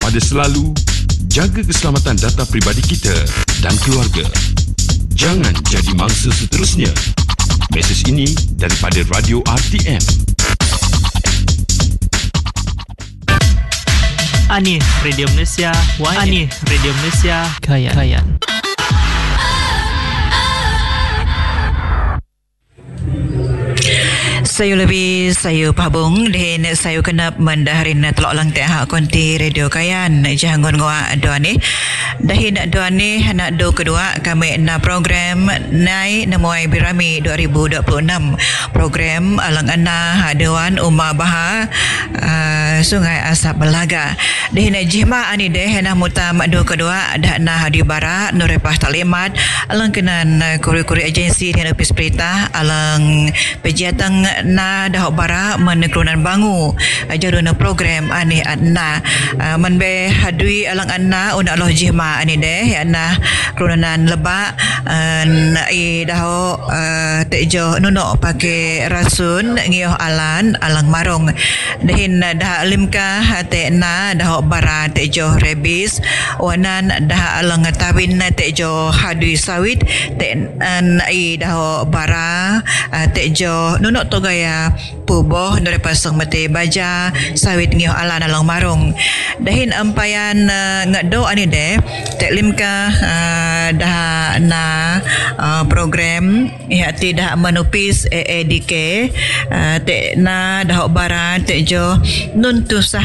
waspada selalu, jaga keselamatan data peribadi kita dan keluarga. Jangan jadi mangsa seterusnya. Mesej ini daripada Radio RTM. Ani Radio Malaysia, Ani Radio Malaysia, Kayan. Saya pabung dan saya kena mendaharin telok lang teh konti Radio Kayan jangan ngua doa ni dahin doa ni nak do kedua kami na program nai namuai birami 2026 program alang ana dewan Umma Baha Sungai Asap Belaga dahin jihma ani deh na mutam do kedua dah na hadi bara nurepah talimat alang kenan kuri-kuri agensi dan ofis perintah alang pejiatang na dah bara menekrunan bangu jaruna program ani anna menbe hadui alang anna una Allah jihma ani deh anna kerunanan lebak i dah tejo nuno pakai rasun ngioh alan alang marong dehin dah limka hate na dah bara tejo rebis wanan dah alang tawin tejo hadui sawit te i dah bara tejo nuno toga ya puboh dari pasang mati baja sawit ngioh alan alang marung dahin ampayan ngado ani deh teklim ka dah na program ya tidak menupis EDK te na dah barat tejo nun tusah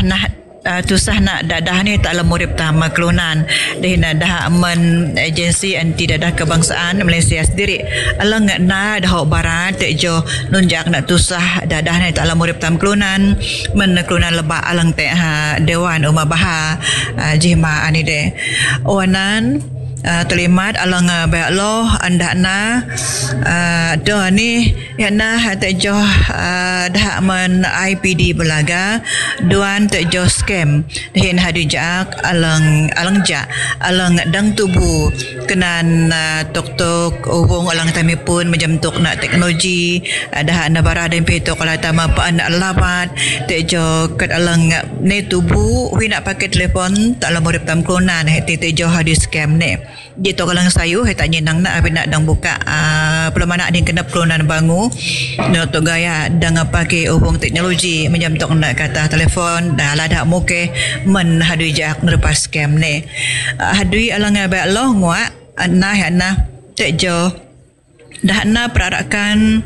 nak dadah ni tak lemurip tama kelunan dahina dah men agensi anti dadah kebangsaan Malaysia sendiri alang na dah barat tejo nunjak nak tusah dadah ni tak lemurip tam kelunan men kelunan lebak alang teh dewan Umma Baha jihma ani de onan terlimat alang baik Allah anda na doa ni yana tejo dah men IPD Belaga duan tejo scam hin hadijak alang dang tubuh kenan tok ubung alang tami pun macam tok nak teknologi dah na bara dan petok kalau tama pan labat tejo kat alang ne tubuh wi nak pakai telefon tak lama tam klonan tejo hadis scam ne dia tu kalau sayu saya tanya nang nak nak dang buka pelama nak dia kena pelunan bangu nak tu gaya dang pakai hubung teknologi macam tok nak kata telefon dah lah dak muke men hadui jak lepas scam ni hadui alang baik Allah nguak nah tejo dah na perarakan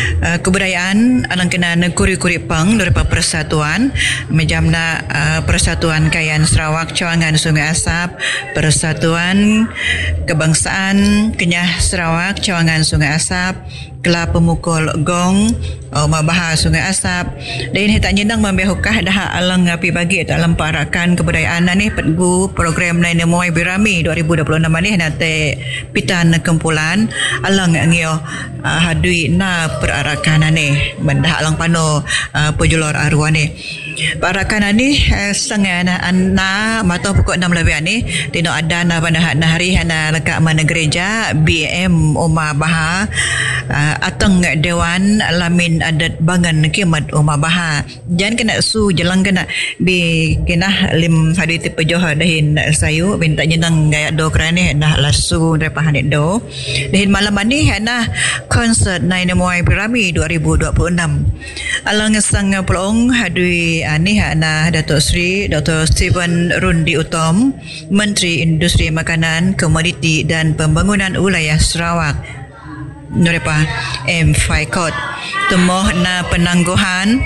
kebudayaan alang kena kuri-kuri pang daripada persatuan macam na persatuan Kayan Sarawak Cawangan Sungai Asap, persatuan kebangsaan Kenyah Sarawak Cawangan Sungai Asap, Kelab Pemukul Gong Umma Baha Sungai Asap dan tak nyendang membehukah dah alang api bagi dalam parakan kebudayaan ni petgu program lain Muai Birami 2026 ni nanti pitan kumpulan alang ngio hadui na perarakan ni mendah alang pano pejulur arwah ni parakan ni sangat na mata pukul 6 lebih ni tino ada na pada hari hana lekat mana gereja BM Umma Baha atang dewan lamin adat bangan kiamat Umma Baha jangan kena su jelang kena bi kena lim hadit pejoh dahin sayu minta nyenang gaya do kerane dah lasu depa hanit do dahin malam ni hana konsert Naina Muai Birami 2026 alang sang pelong hadui ani hana Datuk Seri Dr. Stephen Rundi Utom Menteri Industri Makanan Komoditi dan Pembangunan Wilayah Sarawak Nurepa M5 temoh na penangguhan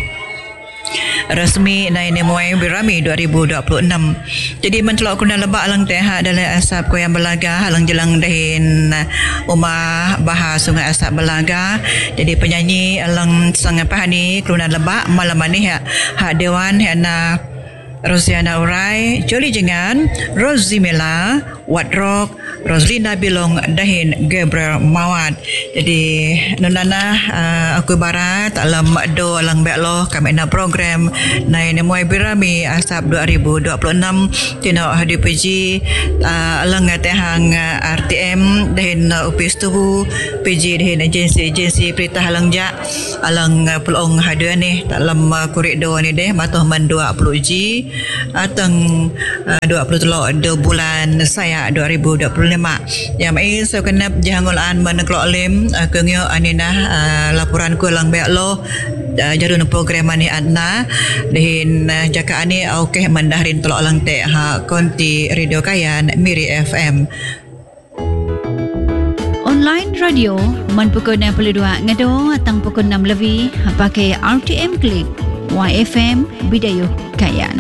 rasmi Naina Muai Birami 2026 jadi mencelok kuna lebak alang teh dalam asap Koyang Belaga alang jelang dahin Umma Baha Sungai Asap Belaga jadi penyanyi alang sangat pahani kuna lebak malam ni hak dewan hana Rosiana Urai, Joli Jengan, Rosie Mela, Watrock, Roslina Bilong, dahin Gabriel Mawad. Jadi nunana aku barat alam do alang beklo kami na program Naina Muai Birami Asap 2026 tino hadi puji alang tehang RTM dahin upis tubuh puji dahin agensi perintah alang jak alang pelong haduan ni dalam kurik do ni deh matoh men 20 ji teng 23 bulan saya 2025 yang mai saya kenap jangolan meneklok lim kengyo anina laporan ku lang beak lo jarun program ani adna din jaka ani okeh mandarin telok lang te ha konti Radio Kayan Miri FM online radio man pukul 62 ngado atang pukul 6 lebih pakai RTM Klik YFM Bidayuh Kayan.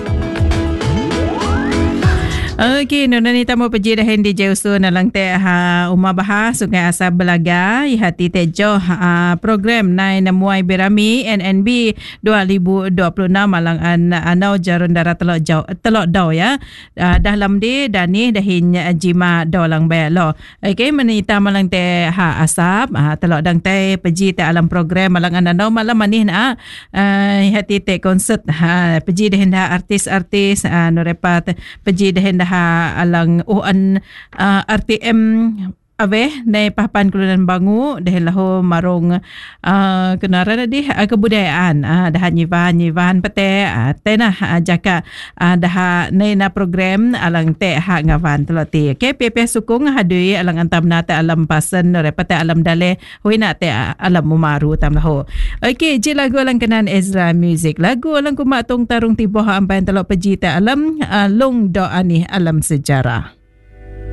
Okey, nona ni tamu pergi dah di jauh su nalang te umah bahas Sungai Asar Belaga hati tejo program nai namuai berami NNB 2026 malang anau jarun darah telok dau ya. Dalam di dani dahin jima dolang belo. Okey, menita malang te asap telok dang te pergi te alam program malang anau malam manih na hati te konsert pergi dahin artis-artis norepat pergi dahin alang uan RTM Ave nai papan Kelunan Bangu dah lahu marung kenaran di kebudayaan dah nyivan pete tenah jaka dah nai na program alang te ha ngavan teloti ke PP sukung hadui alang antam nate alam pasen repete alam dale huina te alam mumaru tam lahu. Okey je lagu alang kenan Ezra Music lagu alang kumak tong tarung tiboh ampan telok peji te alam long do ani alam sejarah.